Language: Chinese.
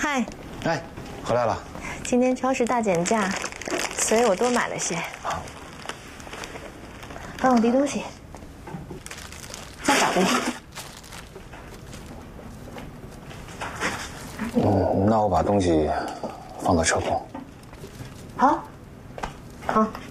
嗨， 哎，回来了。 今天超市大减价，所以我多买了些。帮我提东西，再找呗。 那我把东西放到车库。 好，好。